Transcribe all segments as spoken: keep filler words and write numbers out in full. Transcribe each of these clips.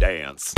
dance.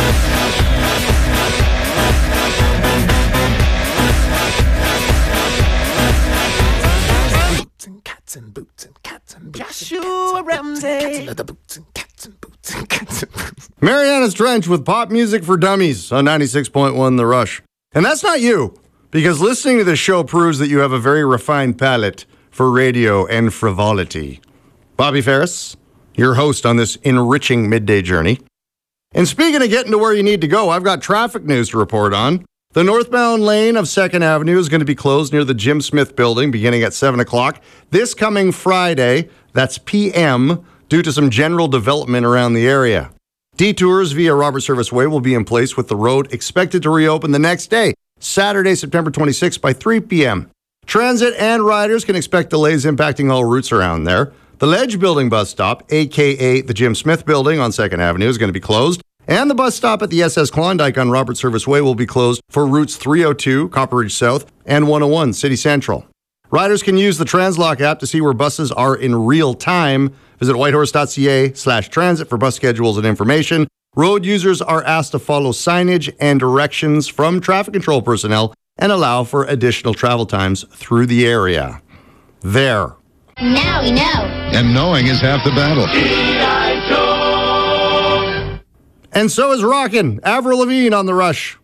Boots and cats and boots and cats and boots. Joshua Ramsey. The boots and cats and boots and cats and boots. Mariana's Trench with pop music for dummies on ninety-six point one The Rush. And that's not you, because listening to this show proves that you have a very refined palate for radio and frivolity. Bobby Ferris, your host on this enriching midday journey. And speaking of getting to where you need to go, I've got traffic news to report on. The northbound lane of second Avenue is going to be closed near the Jim Smith building beginning at seven o'clock this coming Friday, that's P M, due to some general development around the area. Detours via Robert Service Way will be in place with the road expected to reopen the next day, Saturday, September twenty-sixth by three p.m. Transit and riders can expect delays impacting all routes around there. The Ledge Building bus stop, a k a the Jim Smith building on second Avenue, is going to be closed. And the bus stop at the S S Klondike on Robert Service Way will be closed for routes three oh two, Copperidge South, and one oh one, City Central. Riders can use the Translock app to see where buses are in real time. Visit whitehorse.ca slash transit for bus schedules and information. Road users are asked to follow signage and directions from traffic control personnel and allow for additional travel times through the area. There. Now we know. And knowing is half the battle. And so is rockin' Avril Lavigne on The Rush.